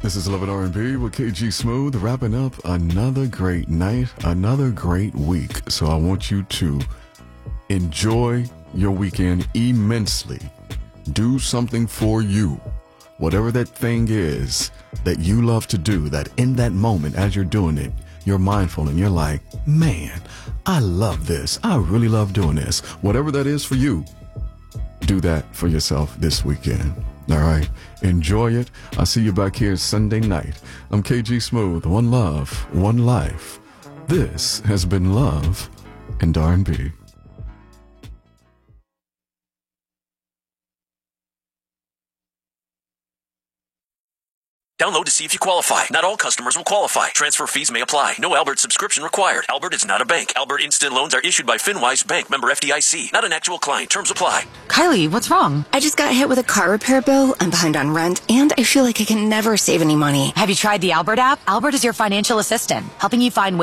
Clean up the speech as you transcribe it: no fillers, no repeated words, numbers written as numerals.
This is Love and R&B with KG Smooth, wrapping up another great night, another great week. So I want you to enjoy your weekend immensely. Do something for you. Whatever that thing is that you love to do, that in that moment as you're doing it, you're mindful and you're like, man, I love this. I really love doing this. Whatever that is for you, do that for yourself this weekend. All right. Enjoy it. I'll see you back here Sunday night. I'm KG Smooth. One love, one life. This has been Love and R&B. Download to see if you qualify. Not all customers will qualify. Transfer fees may apply. No Albert subscription required. Albert is not a bank. Albert Instant Loans are issued by FinWise Bank, member FDIC. Not an actual client. Terms apply. Kylie, what's wrong? I just got hit with a car repair bill. I'm behind on rent, and I feel like I can never save any money. Have you tried the Albert app? Albert is your financial assistant, helping you find ways